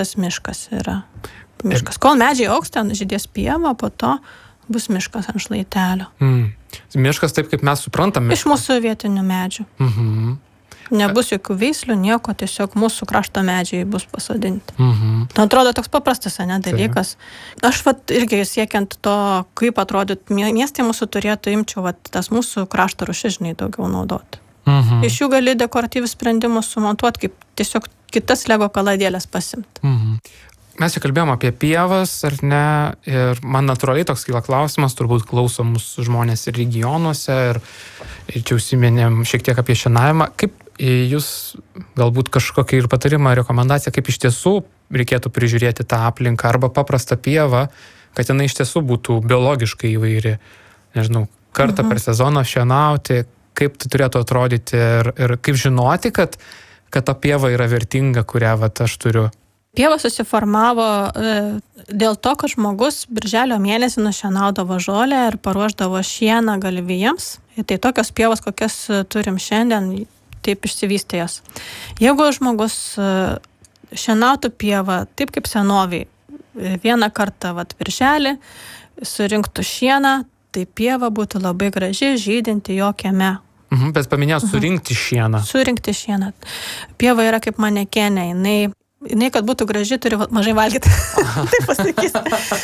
tas miškas yra. Miškas. Kol medžiai augs, ten žydės pieva, po to bus miškas ant šlaitelio. Miškas taip, kaip mes suprantame. Iš mūsų vietinių medžių. Nebus jokių veislių, nieko, tiesiog mūsų krašto medžiai bus pasodinti. Tai atrodo toks paprastas, dalykas. Aš irgi siekiant to, kaip atrodyt miestai mūsų turėtų, imčiau tas mūsų krašto rūšis, daugiau naudoti. Iš jų gali dekoratyvius sprendimus sumontuoti, kaip tiesiog kitas lego kaladėlės pasimti. Mes čia kalbėjom apie pievas, ar ne? Ir man natūraliai toks kyla klausimas, turbūt klauso mūsų žmonės ir regionuose, ir čia užsiminėm šiek tiek apie šienavimą. Kaip jūs galbūt kažkokį ir patarimą, rekomendaciją, kaip iš tiesų reikėtų prižiūrėti tą aplinką arba paprastą pievą, kad jinai iš tiesų būtų biologiškai įvairi, nežinau, kartą per sezoną šienauti, kaip tai turėtų atrodyti ir kaip žinoti, kad ta pieva yra vertinga, kurią aš turiu. Pieva susiformavo dėl to, kad žmogus birželio mėnesį nušienaudavo žolę ir paruošdavo šieną galvijams. Tai tokios pievos, kokias turim šiandien, taip išsivystė jos. Jeigu žmogus šienautų pievą, taip kaip senoviai, vieną kartą birželį, surinktų šieną, tai pieva būtų labai graži, žydinti jo kieme. Bet paminėjau surinkti šieną. Surinkti šieną. Pieva yra kaip manekenė, jinai, kad būtų graži, turi mažai valgyti. Taip pasakys.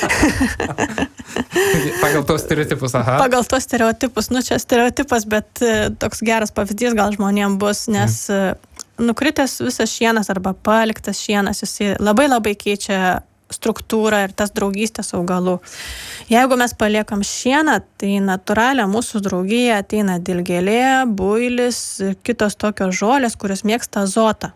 Pagal tos stereotipus, Pagal tos stereotipus. Čia stereotipas, bet toks geras pavyzdys gal žmonėm bus, nes nukritęs visas šienas arba paliktas šienas, jisai labai labai keičia struktūrą ir tas draugystės augalų. Jeigu mes paliekam šieną, tai natūralią mūsų draugiją ateina dilgėlė, builis, kitos tokios žolės, kurios mėgsta azotą.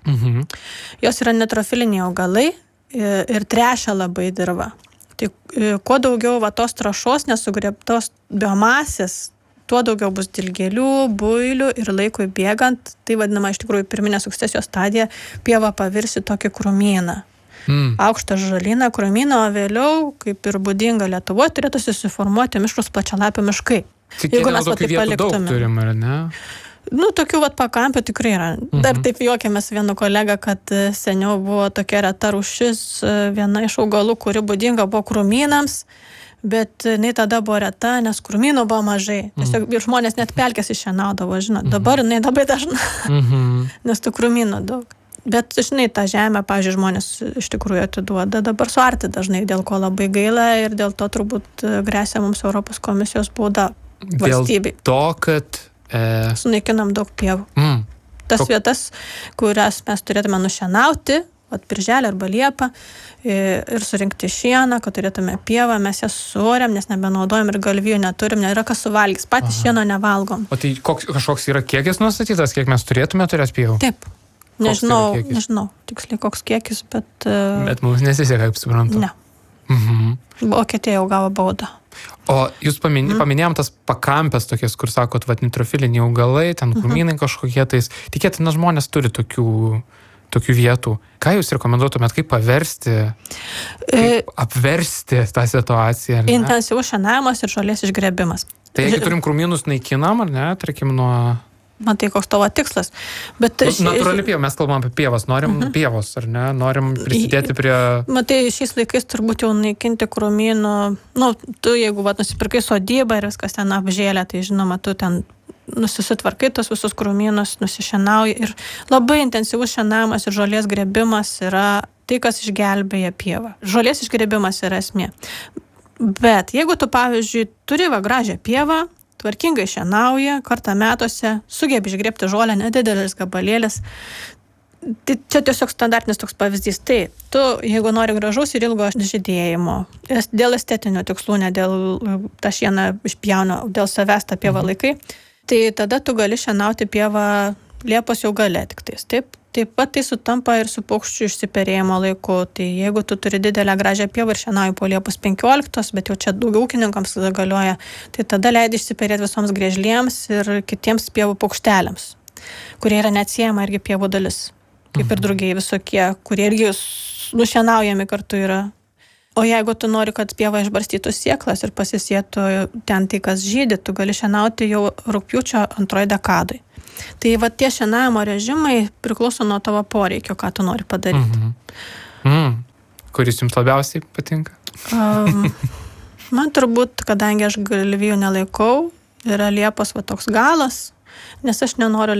Jos yra netrofiliniai augalai ir tręšia labai dirvą. Tai kuo daugiau tos trąšos nesugriebtos biomasės, tuo daugiau bus dilgėlių, builių ir laikui bėgant, tai vadinama iš tikrųjų pirminė sukcesijos stadija, pieva pavirsi tokį krūmyną. Aukštą žalyną, krūmyną, o vėliau, kaip ir būdinga Lietuvoje, turėtų susiformuoti mišrūs plačialapių miškai. Jeigu mes tokių vietų daug turim, ar ne? Tokių pakampių tikrai yra. Dar taip juokėmės vienu kolega, kad seniau buvo tokia reta rūšis, viena iš augalų, kuri būdinga buvo krūmynams, bet jinai tada buvo reta, nes krūmynų buvo mažai. Tiesiog žmonės net pelkės iššienaudavo, žinot. Dabar jinai labai dažna, nes tų krūmynų daug. Bet, tą žemę, pavyzdžiui, žmonės iš tikrųjų atiduoda dabar suarti dažnai, dėl ko labai gaila ir dėl to turbūt gresia mums Europos komisijos bauda valstybei. Dėl to, kad sunaikinam daug pievų. Tas vietas, kurias mes turėtume nušienauti, birželį arba liepą, ir surinkti šieną, kad turėtume pievą, mes jas suoriam, nes nebenaudojam ir galvijų neturim, nėra kas suvalgys, patys šieno nevalgom. O tai kažkoks yra kiekis nustatytas, kiek mes turėtume turėti pievų? Taip. Nežinau, tiksliai koks kiekis, bet... Bet mums nesiseka, kaip suprantu. Ne. Vokietija jau gavo baudą. O jūs paminėjom tas pakampės tokias, kur sakot, nitrofiliniai augalai, ten krūmynai kažkokie tais. Tikėtina žmonės turi tokių vietų. Ką jūs rekomenduotumėt, kaip paversti, kaip apversti tą situaciją? Intensyvus šienavimas ir žolės išgrėbimas. Tai jeigu turim krūmynus naikinam, ar ne, tarkim nuo... Matai, koks tavo tikslas. Bet natūrali pieva, mes kalbam apie pievas, norim pievos, ar ne? Norim prisidėti prie... Matai, šiais laikais turbūt jau naikinti krūmynų, tu jeigu nusipirkai sodybą ir viskas ten apžėlė, tai žinoma, tu ten nusisitvarkai tos visus krūmynus, nusišienauji ir labai intensyvus šienavimas ir žolės grėbimas yra tai, kas išgelbėja pievą. Žolės išgrėbimas yra esmė. Bet jeigu tu, pavyzdžiui, turi gražią pievą, tvarkingai šienauja, kartą metuose, sugebi išgrėbti žolę, nedidelis gabalėlis. Tai čia tiesiog standartinis toks pavyzdys. Tai tu, jeigu nori gražaus ir ilgo žydėjimo, dėl estetinių tikslų, ne dėl tą šieną išpjauna, dėl savęs tą pievą laikai, tai tada tu gali šienauti pievą Liepos jau gale tiktais. Taip pat tai sutampa ir su paukščių išsiperėjimo laiku. Tai jeigu tu turi didelę gražią pievą ir šienauji po Liepos 15, bet jau čia daugiau ūkininkams galioja, tai tada leidi išsiperėti visoms griežlėms ir kitiems pievų paukšteliams, kurie yra neatsiejama irgi pievų dalis. Kaip ir drugiai visokie, kurie irgi nušienaujami kartu yra. O jeigu tu nori, kad pieva išbarstytų sieklas ir pasisėtų ten tai, kas žydi, tu gali šienauti jau rugpjūčio 2 dekadai. Tai tie šienavimo režimai priklauso nuo tavo poreikio, ką tu nori padaryti. kuris jums labiausiai patinka? Man turbūt, kadangi aš galvijų nelaikau, yra Liepos va toks galas, nes aš nenoriu